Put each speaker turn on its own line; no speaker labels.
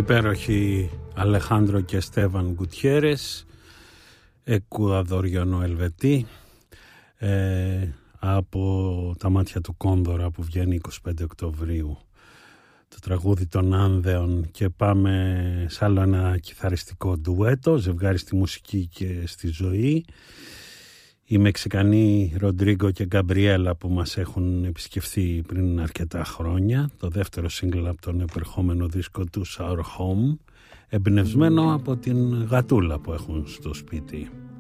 Υπέροχοι Αλεχάνδρο και Στέβαν Γκουτιέρες, Εκουαδοριανό Ελβετή, από τα μάτια του Κόνδωρα που βγαίνει 25 Οκτωβρίου, το τραγούδι των Άνδεων. Και πάμε σε άλλο ένα κιθαριστικό ντουέτο, ζευγάρι στη μουσική και στη ζωή. Οι Μεξικανοί Ροντρίγκο και Γκαμπριέλα που μας έχουν επισκεφθεί πριν αρκετά χρόνια, το δεύτερο σύγκλ από τον επερχόμενο δίσκο του Our Home, εμπνευσμένο από την γατούλα που έχουν στο σπίτι.